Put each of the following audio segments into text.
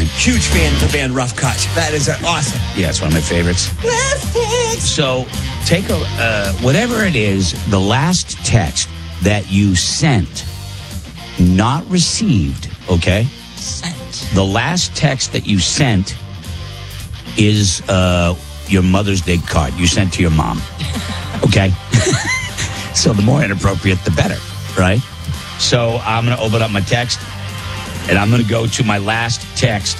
Right. Huge fan of the band Rough Cut. That is awesome. Yeah, it's one of my favorites. So take whatever it is, the last text that you sent, not received, okay? Sent. The last text that you sent is your Mother's Day card you sent to your mom, okay? So the more inappropriate, the better, right? So I'm going to open up my text, and I'm going to go to my last text,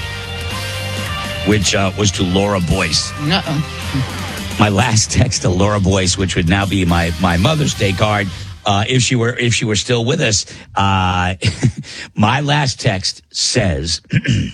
which was to Laura Boyce. Uh-oh. My last text to Laura Boyce, which would now be my Mother's Day card, if she were still with us. My last text says,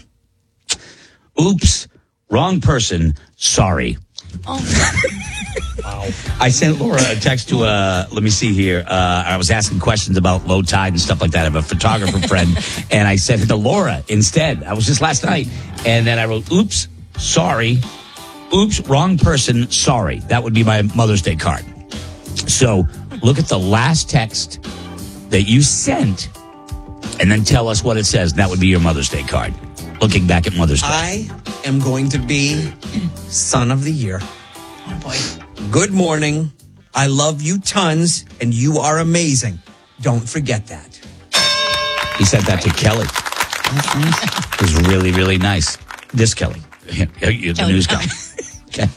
"Oops, wrong person. Sorry." Oh. Wow. I sent Laura a text to let me see here. I was asking questions about low tide and stuff like that. I have a photographer friend, and I sent it to Laura instead. I was just last night. And then I wrote, "Oops, sorry. Oops, wrong person, sorry." That would be my Mother's Day card. So look at the last text that you sent, and then tell us what it says. That would be your Mother's Day card. Looking back at Mother's Day. I am going to be Son of the Year. Oh, boy. Good morning. I love you tons, and you are amazing. Don't forget that. He sent that to Kelly. That's nice. It was really, really nice. This Kelly. The news guy. Okay.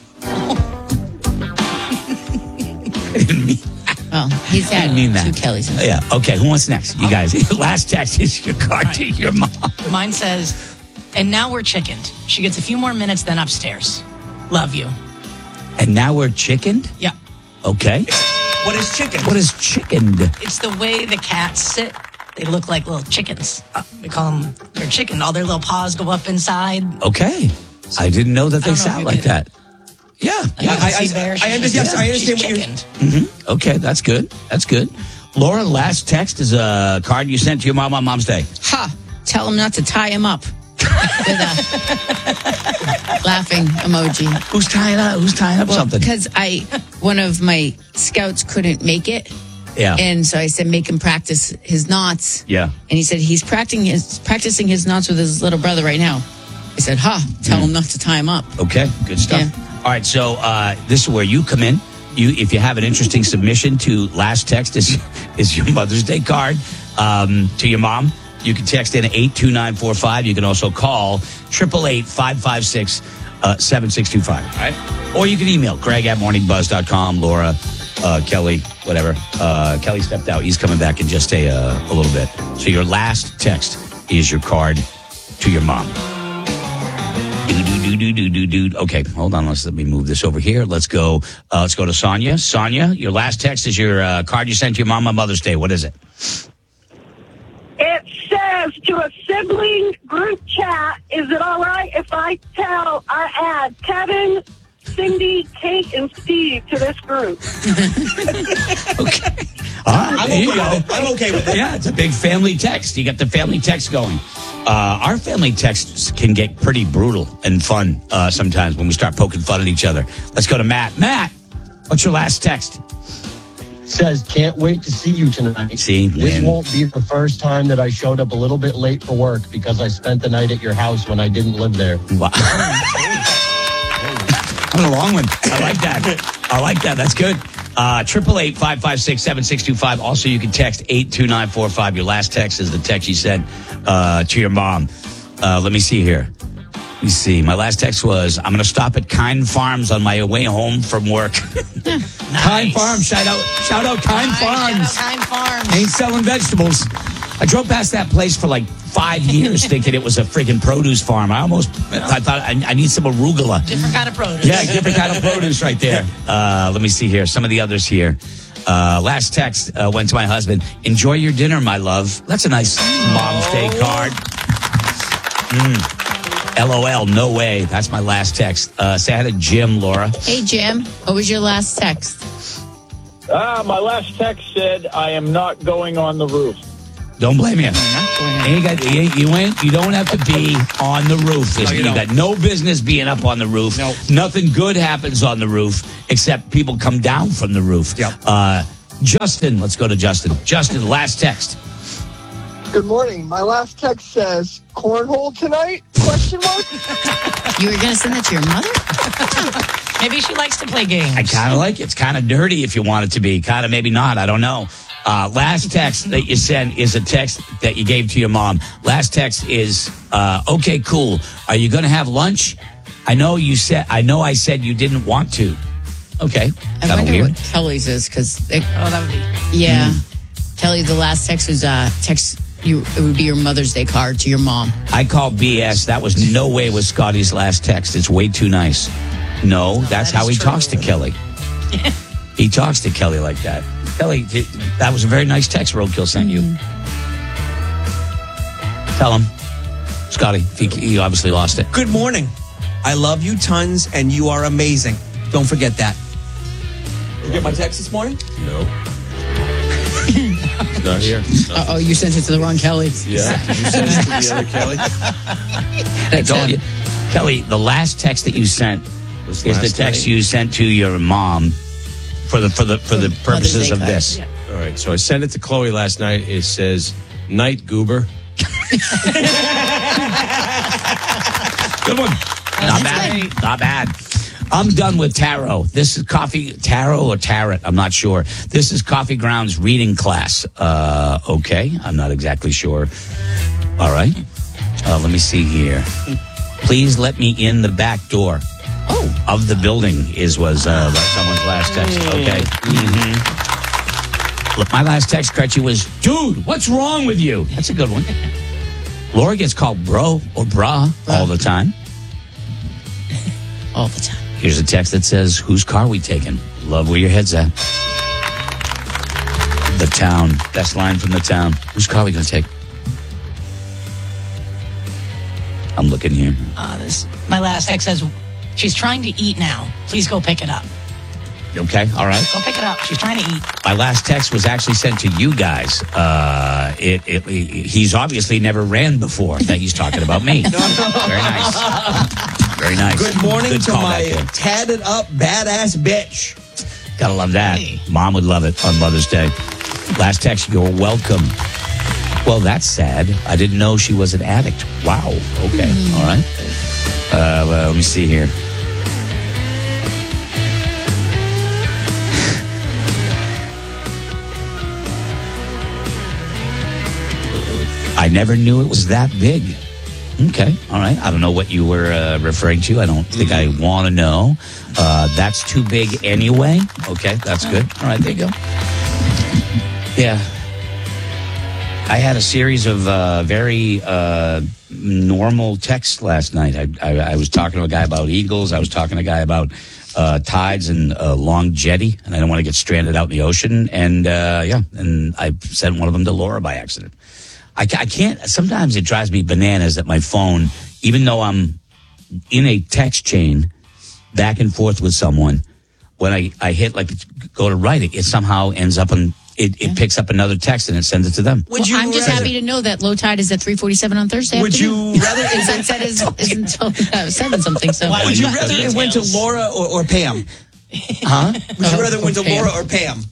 I didn't mean Well, he's I had didn't mean that. two Kellys. In Yeah. Okay. Who wants next? You guys. Last text is your card to your mom. Mine says, "And now we're chickened. She gets a few more minutes than upstairs. Love you." And now we're chickened? Yeah. Okay. What is chicken? What is chickened? It's the way the cats sit. They look like little chickens. We call them, they're chicken. All their little paws go up inside. Okay. I didn't know that they I don't know if sound you like did. that. Yeah. I understand what you're... Mm-hmm. Okay. That's good. That's good. Laura, last text is a card you sent to your mom on Mom's Day. Ha! Tell him not to tie him up. With a laughing emoji. Who's tying up something? Because one of my scouts couldn't make it. Yeah. And so I said, make him practice his knots. Yeah. And he said, he's practicing his knots with his little brother right now. I said, tell him not to tie him up. Okay, good stuff. Yeah. All right, so this is where you come in. If you have an interesting submission to last text is your Mother's Day card to your mom. You can text in 82945. You can also call 888-556-7625. All right? Or you can email greg@morningbuzz.com. Laura, Kelly, whatever. Kelly stepped out. He's coming back in just a little bit. So your last text is your card to your mom. Okay, hold on. Let me move this over here. Let's go to Sonia. Sonia, your last text is your card you sent to your mom on Mother's Day. What is it? It says to a sibling group chat, is it all right if I add Kevin, Cindy, Kate, and Steve to this group? Okay. All right, there you go. I'm okay with it. Yeah, it's a big family text. You got the family text going. Our family texts can get pretty brutal and fun sometimes when we start poking fun at each other. Let's go to Matt. Matt, what's your last text? Says, can't wait to see you tonight. See, this won't be the first time that I showed up a little bit late for work because I spent the night at your house when I didn't live there. Wow. I'm a long one. I like that. That's good. 888-556-7625. Also, you can text 82945. Your last text is the text you sent to your mom. Let me see here. Let me see. My last text was, I'm going to stop at Kind Farms on my way home from work. Nice. Kind Farms. Shout out Kind Farms. Shout out Kind Farms. Ain't selling vegetables. I drove past that place for like 5 years thinking it was a freaking produce farm. I thought I need some arugula. Different kind of produce. Yeah, different kind of produce right there. Let me see here. Some of the others here. Last text went to my husband. Enjoy your dinner, my love. That's a nice Mom's Day card. LOL, no way. That's my last text. Say hi to Jim, Laura. Hey, Jim. What was your last text? My last text said, I am not going on the roof. Don't blame you. You don't have to be on the roof. You got no business being up on the roof. Nope. Nothing good happens on the roof except people come down from the roof. Yep. Justin, let's go to Justin. Justin, last text. Good morning. My last text says, cornhole tonight? Question mark? You were going to send that to your mother? Maybe she likes to play games. I kind of like it. It's kind of dirty if you want it to be. Kind of maybe not. I don't know. Last text that you sent is a text that you gave to your mom. Last text is, okay, cool. Are you going to have lunch? I know I said you didn't want to. Okay. I Kind of wonder weird. what Kelly's is because, that would be. yeah. Kelly, the last text was text you. It would be your Mother's Day card to your mom. I call BS. That was no way was Scotty's last text. It's way too nice. No, that's that how is he true. talks to Kelly. He talks to Kelly like that. Kelly, that was a very nice text Roadkill sent you. Tell him. Scotty, he obviously lost it. Good morning. I love you tons, and you are amazing. Don't forget that. Did you get my text this morning? No. It's not here. Oh, you sent it to the wrong Kelly. Yeah. Did you send it to the other Kelly? I told you. Kelly, the last text that you sent is the last text night. you sent to your mom for the purposes Day of card. this. Yeah. All right. So I sent it to Chloe last night. It says, "Night Goober." Good one. Not bad. Not bad. I'm done with tarot. This is tarot or tarot. I'm not sure. This is Coffee Grounds reading class. Okay. I'm not exactly sure. All right. Let me see here. Please let me in the back door. Of the building was someone's last text. Okay. Look, my last text, Crutchy, was, dude, what's wrong with you? That's a good one. Laura gets called bro or bra all the time. All the time. Here's a text that says, whose car we taking? Love where your head's at. The town. Best line from the town. Whose car we going to take? I'm looking here. My last text says, she's trying to eat now. Please go pick it up. Okay, all right. Go pick it up. She's trying to eat. My last text was actually sent to you guys. He's obviously never ran before. I think he's talking about me. Very nice. Very nice. Good morning Good to call my back there. tatted up badass bitch. Gotta love that. Hey. Mom would love it on Mother's Day. Last text, you're welcome. Well, that's sad. I didn't know she was an addict. Wow. Okay. All right. Well, let me see here. I never knew it was that big. Okay. All right. I don't know what you were referring to. I don't think I want to know. That's too big anyway. Okay. That's good. All right. There you go. Yeah. I had a series of very normal texts last night. I was talking to a guy about eagles. I was talking to a guy about tides and long jetty, and I don't want to get stranded out in the ocean. And and I sent one of them to Laura by accident. I can't. Sometimes it drives me bananas that my phone, even though I'm in a text chain back and forth with someone, when I hit go to write it, it somehow ends up on. It picks up another text and it sends it to them. I'm just happy to know that low tide is at 3:47 on Thursday. Would you rather And sunset is until 7 something. So Would you rather it went to Laura or Pam? Huh? Would you rather it went to Pam. Laura or Pam?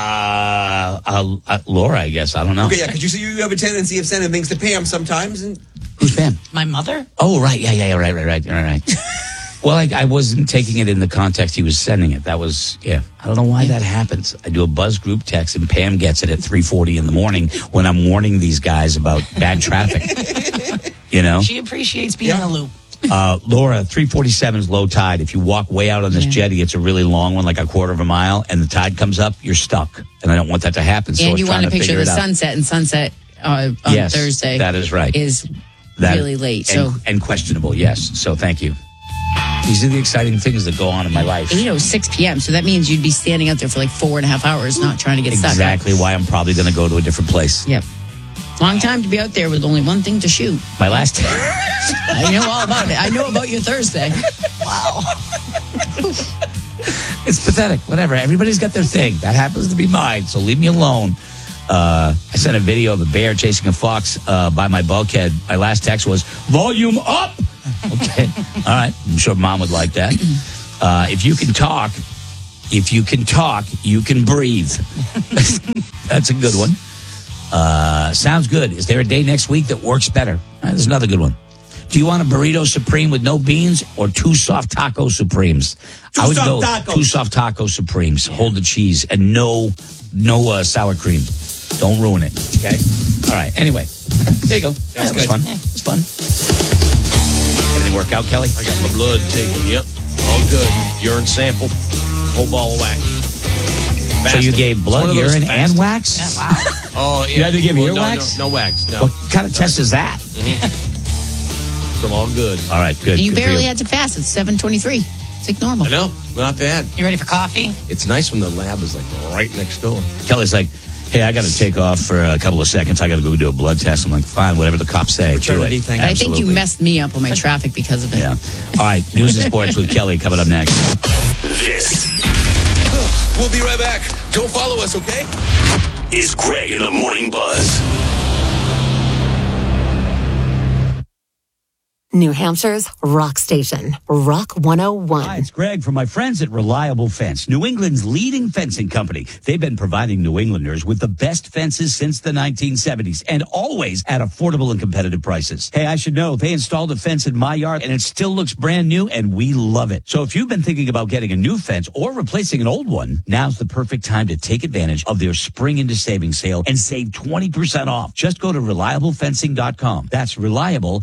Laura, I guess. I don't know. Okay, yeah, because you have a tendency of sending things to Pam sometimes, and Who's Pam? My mother? Oh, right. Yeah. Right. Well, I wasn't taking it in the context he was sending it. That was, I don't know why that happens. I do a Buzz group text and Pam gets it at 3:40 in the morning when I'm warning these guys about bad traffic. You know? She appreciates being in the loop. Laura, 3:47 is low tide. If you walk way out on this jetty, it's a really long one, like a quarter of a mile, and the tide comes up, you're stuck. And I don't want that to happen. So I and was you trying want to picture figure the it out. sunset, and sunset on Yes, Thursday. that is right. Is That- really late. So and questionable, yes. So thank you. These are the exciting things that go on in my life. 6 p.m. So that means you'd be standing out there for like 4.5 hours, not trying to get stuck. Exactly why I'm probably going to go to a different place. Yep. Long time to be out there with only one thing to shoot. My last I know all about it. I know about your Thursday. Wow. It's pathetic. Whatever. Everybody's got their thing. That happens to be mine. So leave me alone. I sent a video of a bear chasing a fox by my bulkhead. My last text was, volume up! Okay. All right. I'm sure Mom would like that. If you can talk, you can breathe. That's a good one. Sounds good. Is there a day next week that works better? There's another good one. Do you want a burrito supreme with no beans or 2 soft taco supremes? I would go 2 soft taco supremes. Hold the cheese and no sour cream. Don't ruin it. Okay. All right. Anyway, there you go. That was fun. It's fun. Everything work out, Kelly? I got my blood taken. Yep. All good. Urine sample. Whole ball of wax. So you gave blood, urine, and wax? Yeah, wow. Oh, yeah. You had to give ear wax? No wax. No. What kind of test is that? So all good. All right, good. You Good for barely had to fast. It's 7:23. It's like normal. I know. Not bad. You ready for coffee? It's nice when the lab is like right next door. Kelly's like, hey, I got to take off for a couple of seconds. I got to go do a blood test. I'm like, fine, whatever the cops say. Do Fraternity it. thing. I think you Absolutely. messed me up on my traffic because of it. Yeah. All right, news and sports with Kelly coming up next. This We'll be right back. Don't follow us, okay? is Greg in the Morning Buzz. New Hampshire's rock station, Rock 101. Hi, it's Greg from my friends at Reliable Fence, New England's leading fencing company. They've been providing New Englanders with the best fences since the 1970s and always at affordable and competitive prices. Hey, I should know, they installed a fence in my yard and it still looks brand new and we love it. So if you've been thinking about getting a new fence or replacing an old one, now's the perfect time to take advantage of their Spring into Savings sale and save 20% off. Just go to ReliableFencing.com. That's Reliable,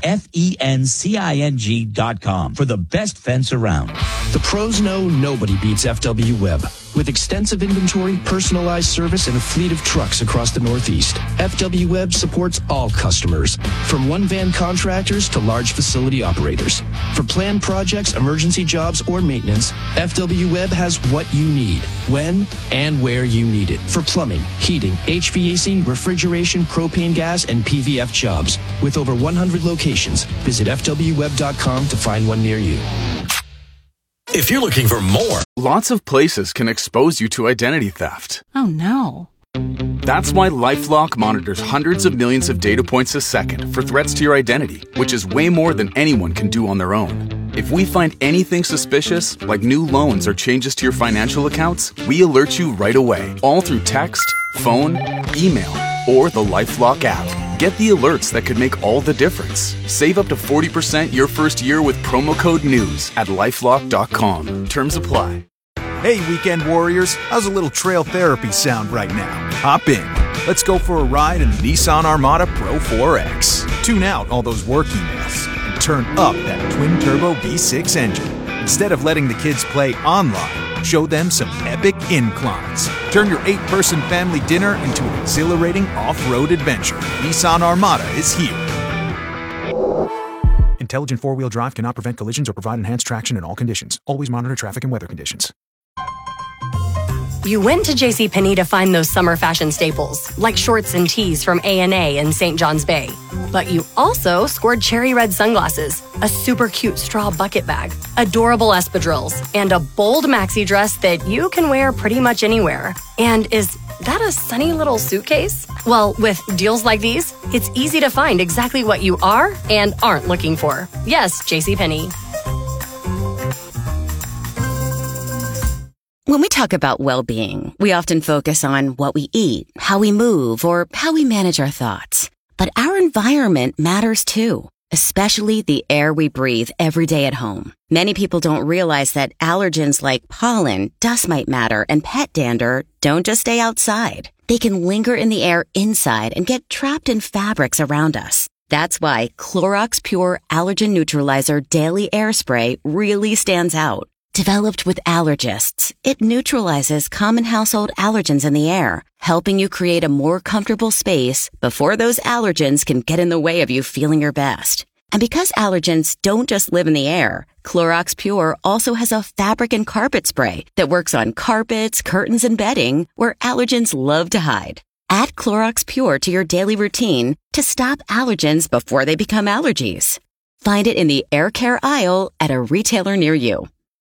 FENCING.com for the best fence around. The pros know nobody beats FW Web. With extensive inventory, personalized service, and a fleet of trucks across the Northeast, FW Web supports all customers, from one-van contractors to large facility operators. For planned projects, emergency jobs, or maintenance, FW Web has what you need, when and where you need it. For plumbing, heating, HVAC, refrigeration, propane gas, and PVF jobs. With over 100 locations, visit FWWeb.com to find one near you. If you're looking for more, lots of places can expose you to identity theft. Oh, no. That's why LifeLock monitors hundreds of millions of data points a second for threats to your identity, which is way more than anyone can do on their own. If we find anything suspicious, like new loans or changes to your financial accounts, we alert you right away, all through text, phone, email, or the LifeLock app. Get the alerts that could make all the difference. Save up to 40% your first year with promo code NEWS at LifeLock.com. Terms apply. Hey, weekend warriors, how's a little trail therapy sound right now? Hop in. Let's go for a ride in the Nissan Armada Pro 4X. Tune out all those work emails and turn up that twin-turbo V6 engine. Instead of letting the kids play online, show them some epic inclines. Turn your 8-person family dinner into an exhilarating off-road adventure. Nissan Armada is here. Intelligent four-wheel drive cannot prevent collisions or provide enhanced traction in all conditions. Always monitor traffic and weather conditions. You went to JCPenney to find those summer fashion staples, like shorts and tees from A&A in St. John's Bay. But you also scored cherry red sunglasses, a super cute straw bucket bag, adorable espadrilles, and a bold maxi dress that you can wear pretty much anywhere. And is that a sunny little suitcase? Well, with deals like these, it's easy to find exactly what you are and aren't looking for. Yes, JCPenney. When we talk about well-being, we often focus on what we eat, how we move, or how we manage our thoughts. But our environment matters too, especially the air we breathe every day at home. Many people don't realize that allergens like pollen, dust mite matter, and pet dander don't just stay outside. They can linger in the air inside and get trapped in fabrics around us. That's why Clorox Pure Allergen Neutralizer Daily Air Spray really stands out. Developed with allergists, it neutralizes common household allergens in the air, helping you create a more comfortable space before those allergens can get in the way of you feeling your best. And because allergens don't just live in the air, Clorox Pure also has a fabric and carpet spray that works on carpets, curtains, and bedding where allergens love to hide. Add Clorox Pure to your daily routine to stop allergens before they become allergies. Find it in the air care aisle at a retailer near you.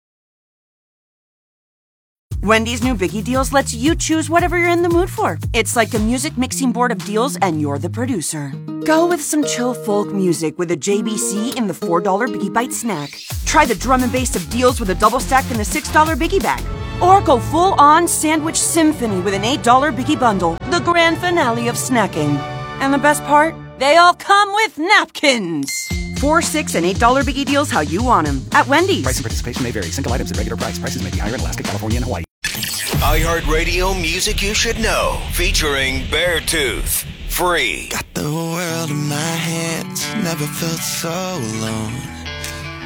Wendy's new Biggie Deals lets you choose whatever you're in the mood for. It's like a music mixing board of deals, and you're the producer. Go with some chill folk music with a JBC in the $4 Biggie Bite snack. Try the drum and bass of deals with a double stack in the $6 Biggie Bag. Or go full-on sandwich symphony with an $8 Biggie Bundle, the grand finale of snacking. And the best part? They all come with napkins. $4, $6, and $8 biggie deals how you want them at Wendy's. Price and participation may vary. Single items at regular price. Prices may be higher in Alaska, California, and Hawaii. iHeartRadio Music You Should Know, featuring Beartooth. Free. Got the world in my hands, never felt so alone.